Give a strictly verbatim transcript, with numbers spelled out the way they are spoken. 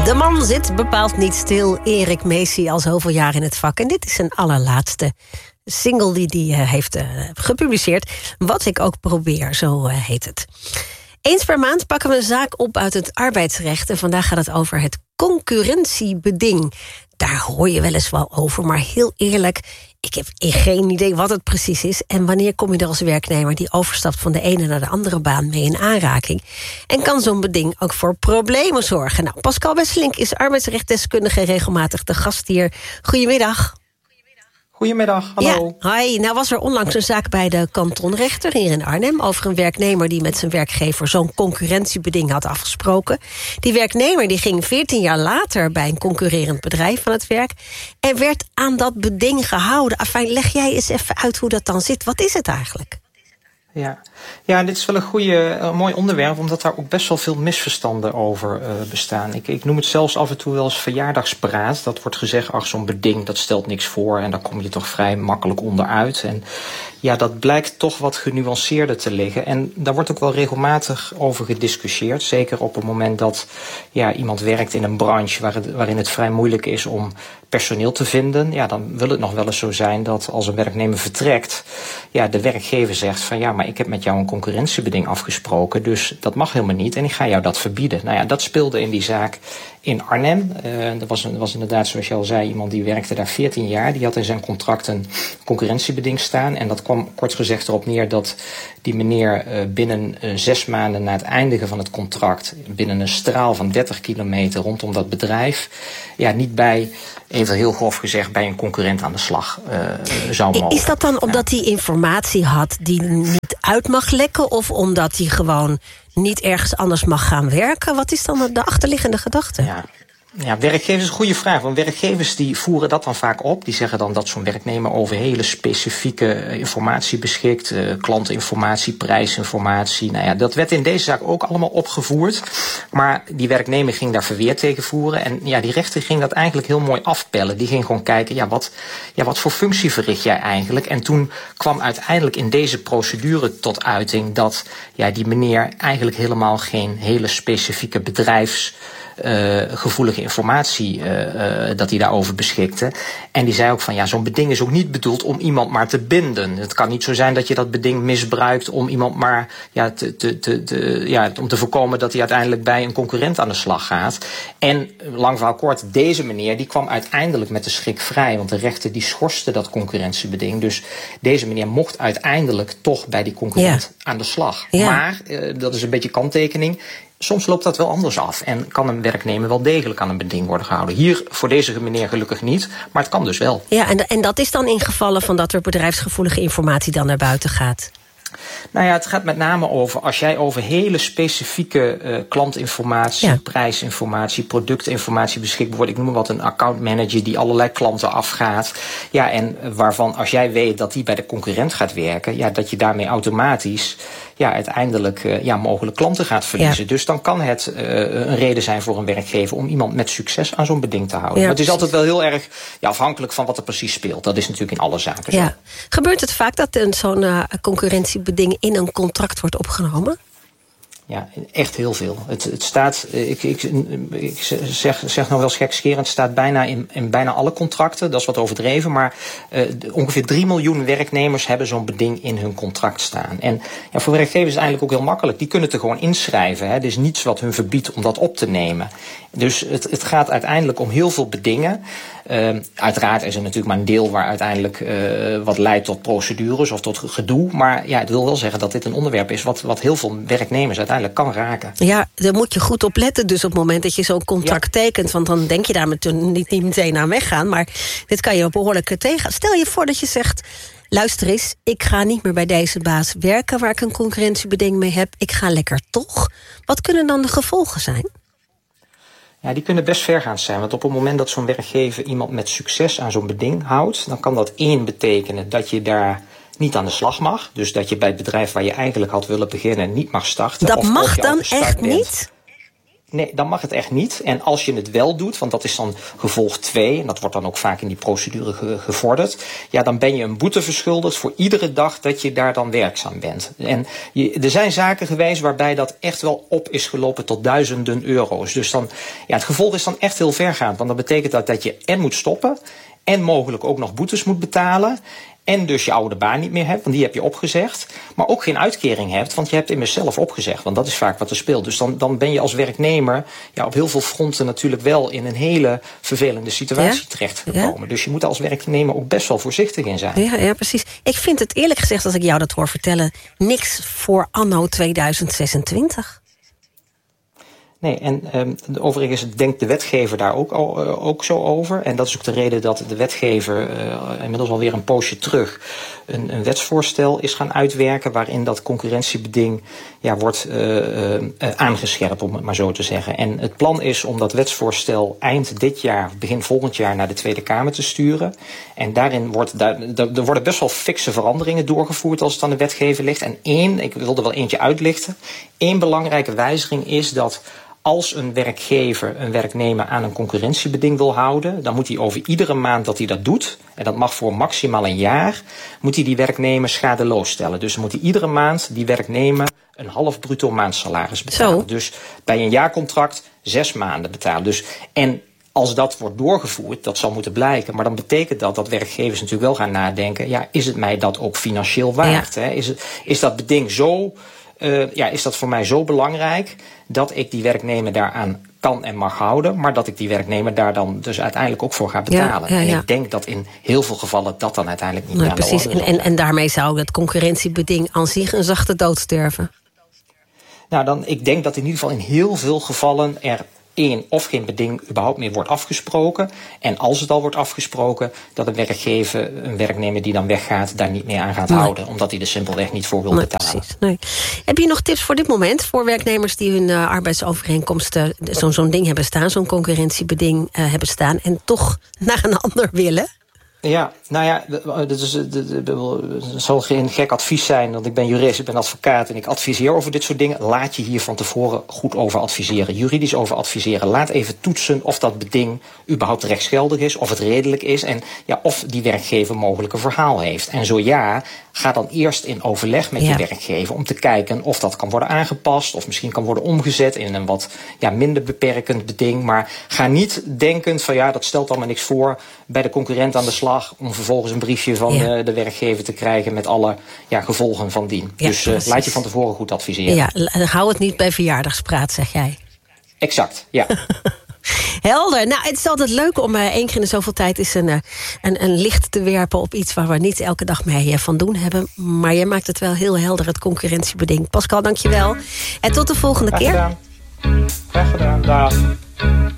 De man zit bepaald niet stil. Erik Meesie al zoveel jaar in het vak. En dit is zijn allerlaatste single die hij uh, heeft uh, gepubliceerd. Wat ik ook probeer, zo uh, heet het. Eens per maand pakken we een zaak op uit het arbeidsrecht. En vandaag gaat het over het concurrentiebeding. Daar hoor je wel eens wel over, maar heel eerlijk, ik heb geen idee wat het precies is. En wanneer kom je er als werknemer die overstapt van de ene naar de andere baan mee in aanraking? En kan zo'n beding ook voor problemen zorgen? Nou, Pascal Wesselink is arbeidsrechtdeskundige en regelmatig de gast hier. Goedemiddag. Goedemiddag, hallo. Ja, hi. Nou was er onlangs een zaak bij de kantonrechter hier in Arnhem over een werknemer die met zijn werkgever zo'n concurrentiebeding had afgesproken. Die werknemer die ging veertien jaar later bij een concurrerend bedrijf aan het werk en werd aan dat beding gehouden. Afijn, leg jij eens even uit hoe dat dan zit. Wat is het eigenlijk? Ja, ja, dit is wel een goede, een mooi onderwerp, omdat daar ook best wel veel misverstanden over uh, bestaan. Ik, ik noem het zelfs af en toe wel eens verjaardagspraat. Dat wordt gezegd, ach, zo'n beding, dat stelt niks voor en daar kom je toch vrij makkelijk onderuit. En ja, dat blijkt toch wat genuanceerder te liggen. En daar wordt ook wel regelmatig over gediscussieerd. Zeker op het moment dat ja, iemand werkt in een branche waar het, waarin het vrij moeilijk is om personeel te vinden. Ja, dan wil het nog wel eens zo zijn dat als een werknemer vertrekt, ja, de werkgever zegt van ja, maar ik heb met jou een concurrentiebeding afgesproken, dus dat mag helemaal niet en ik ga jou dat verbieden. Nou ja, dat speelde in die zaak in Arnhem. Uh, dat was, was inderdaad, zoals je al zei, iemand die werkte daar veertien jaar. Die had in zijn contract een concurrentiebeding staan. En dat kwam kort gezegd erop neer dat die meneer uh, binnen uh, zes maanden na het eindigen van het contract, binnen een straal van dertig kilometer rondom dat bedrijf, ja, niet bij, even heel grof gezegd, bij een concurrent aan de slag uh, zou mogen. Is dat dan omdat hij informatie had die niet uit mag lekken, of omdat hij gewoon niet ergens anders mag gaan werken? Wat is dan de achterliggende gedachte? Ja. Ja, werkgevers is een goede vraag. Want werkgevers die voeren dat dan vaak op. Die zeggen dan dat zo'n werknemer over hele specifieke informatie beschikt. Uh, klantinformatie, prijsinformatie. Nou ja, dat werd in deze zaak ook allemaal opgevoerd. Maar die werknemer ging daar verweer tegen voeren. En ja, die rechter ging dat eigenlijk heel mooi afpellen. Die ging gewoon kijken, ja, wat, ja, wat voor functie verricht jij eigenlijk? En toen kwam uiteindelijk in deze procedure tot uiting dat ja, die meneer eigenlijk helemaal geen hele specifieke bedrijfs Uh, gevoelige informatie, uh, uh, dat hij daarover beschikte. En die zei ook van, ja, zo'n beding is ook niet bedoeld om iemand maar te binden. Het kan niet zo zijn dat je dat beding misbruikt om iemand maar, ja, te, te, te, te, ja, om te voorkomen dat hij uiteindelijk bij een concurrent aan de slag gaat. En, lang verhaal kort, deze meneer, die kwam uiteindelijk met de schrik vrij, want de rechter die schorste dat concurrentiebeding. Dus deze meneer mocht uiteindelijk toch bij die concurrent ja. aan de slag. Ja. Maar, uh, dat is een beetje kanttekening, soms loopt dat wel anders af en kan een werknemer wel degelijk aan een beding worden gehouden. Hier voor deze meneer gelukkig niet, maar het kan dus wel. Ja, en, en dat is dan in gevallen van dat er bedrijfsgevoelige informatie dan naar buiten gaat? Nou ja, het gaat met name over als jij over hele specifieke uh, klantinformatie, ja. prijsinformatie, productinformatie beschikt wordt. Ik noem wat een accountmanager die allerlei klanten afgaat. Ja, en waarvan als jij weet dat die bij de concurrent gaat werken, ja, dat je daarmee automatisch ja, uiteindelijk uh, ja, mogelijk klanten gaat verliezen. Ja. Dus dan kan het uh, een reden zijn voor een werkgever om iemand met succes aan zo'n beding te houden. Ja, maar het is altijd wel heel erg ja, afhankelijk van wat er precies speelt. Dat is natuurlijk in alle zaken ja. zo. Gebeurt het vaak dat een zo'n uh, concurrentiebeding in een contract wordt opgenomen? Ja, echt heel veel. Het, het staat, ik, ik, ik zeg, zeg nou wel gekscherend, het staat bijna in, in bijna alle contracten. Dat is wat overdreven, maar uh, ongeveer drie miljoen werknemers hebben zo'n beding in hun contract staan. En ja, voor werkgevers is het eigenlijk ook heel makkelijk. Die kunnen het er gewoon inschrijven. Hè. Er is niets wat hun verbiedt om dat op te nemen. Dus het, het gaat uiteindelijk om heel veel bedingen. Uh, uiteraard is er natuurlijk maar een deel waar uiteindelijk uh, wat leidt tot procedures of tot gedoe. Maar ja, het wil wel zeggen dat dit een onderwerp is wat, wat heel veel werknemers uiteindelijk kan raken. Ja, daar moet je goed op letten dus op het moment dat je zo'n contract ja. tekent. Want dan denk je daar met, niet, niet meteen aan weggaan. Maar dit kan je behoorlijk tegen. Stel je voor dat je zegt, luister eens, ik ga niet meer bij deze baas werken waar ik een concurrentiebeding mee heb. Ik ga lekker toch. Wat kunnen dan de gevolgen zijn? Ja, die kunnen best vergaand zijn. Want op het moment dat zo'n werkgever iemand met succes aan zo'n beding houdt, dan kan dat één betekenen dat je daar niet aan de slag mag. Dus dat je bij het bedrijf waar je eigenlijk had willen beginnen niet mag starten. Dat of mag je dan echt bent. niet? Nee, dan mag het echt niet. En als je het wel doet, want dat is dan gevolg twee... en dat wordt dan ook vaak in die procedure ge- gevorderd... ja, dan ben je een boete verschuldigd voor iedere dag dat je daar dan werkzaam bent. En je, er zijn zaken geweest waarbij dat echt wel op is gelopen tot duizenden euro's. Dus dan, ja, het gevolg is dan echt heel vergaand. Want dat betekent dat, dat je en moet stoppen... en mogelijk ook nog boetes moet betalen... en dus je oude baan niet meer hebt, want die heb je opgezegd. Maar ook geen uitkering hebt, want je hebt immers zelf opgezegd. Want dat is vaak wat er speelt. Dus dan, dan ben je als werknemer ja, op heel veel fronten natuurlijk wel in een hele vervelende situatie ja? terechtgekomen. Ja? Dus je moet als werknemer ook best wel voorzichtig in zijn. Ja, ja, precies. Ik vind het eerlijk gezegd, als ik jou dat hoor vertellen, niks voor anno tweeduizend zesentwintig. Nee, en um, overigens denkt de wetgever daar ook, uh, ook zo over. En dat is ook de reden dat de wetgever uh, inmiddels alweer een poosje terug een, een wetsvoorstel is gaan uitwerken waarin dat concurrentiebeding ja, wordt uh, uh, aangescherpt, om het maar zo te zeggen. En het plan is om dat wetsvoorstel eind dit jaar, begin volgend jaar naar de Tweede Kamer te sturen. En daarin wordt, daar, er worden best wel fikse veranderingen doorgevoerd als het aan de wetgever ligt. En één, ik wil er wel eentje uitlichten, één belangrijke wijziging is dat als een werkgever een werknemer aan een concurrentiebeding wil houden, dan moet hij over iedere maand dat hij dat doet, en dat mag voor maximaal een jaar, moet hij die werknemer schadeloos stellen. Dus dan moet hij iedere maand die werknemer een half bruto maandsalaris betalen. Zo. Dus bij een jaarcontract zes maanden betalen. Dus, en als dat wordt doorgevoerd, dat zal moeten blijken, maar dan betekent dat dat werkgevers natuurlijk wel gaan nadenken, ja, is het mij dat ook financieel waard? Ja. Hè? Is, het, is dat beding zo, uh, ja, is dat voor mij zo belangrijk dat ik die werknemer daaraan kan en mag houden, maar dat ik die werknemer daar dan dus uiteindelijk ook voor ga betalen. Ja, ja, ja. En ik denk dat in heel veel gevallen dat dan uiteindelijk niet meer nee, precies. En, en, en daarmee zou het concurrentiebeding aan zich een zachte dood sterven. Nou, dan, ik denk dat in ieder geval in heel veel gevallen er één of geen beding überhaupt meer wordt afgesproken. En als het al wordt afgesproken, dat een werkgever, een werknemer die dan weggaat, daar niet meer aan gaat nee. houden. Omdat hij er simpelweg niet voor wil nee, betalen. Precies, nee. Heb je nog tips voor dit moment? Voor werknemers die hun uh, arbeidsovereenkomsten zo'n zo'n ding hebben staan, zo'n concurrentiebeding uh, hebben staan en toch naar een ander willen? Ja, nou ja, dat is, het zal geen gek advies zijn, want ik ben jurist, ik ben advocaat en ik adviseer over dit soort dingen. Laat je hier van tevoren goed over adviseren, juridisch over adviseren. Laat even toetsen of dat beding überhaupt rechtsgeldig is, of het redelijk is en ja, of die werkgever mogelijk een verhaal heeft. En zo ja, ga dan eerst in overleg met ja. je werkgever om te kijken of dat kan worden aangepast of misschien kan worden omgezet in een wat ja, minder beperkend beding. Maar ga niet denkend van ja, dat stelt allemaal niks voor bij de concurrent aan de slag, om vervolgens een briefje van ja. uh, de werkgever te krijgen met alle ja, gevolgen van dien. Ja, dus uh, laat je van tevoren goed adviseren. Ja, hou het niet bij verjaardagspraat, zeg jij. Exact, ja. Helder. Nou, het is altijd leuk om uh, één keer in de zoveel tijd eens een, uh, een, een licht te werpen op iets waar we niet elke dag mee uh, van doen hebben. Maar jij maakt het wel heel helder, het concurrentiebeding. Pascal, dank je wel. En tot de volgende Graag keer. Gedaan. Graag gedaan. Dag.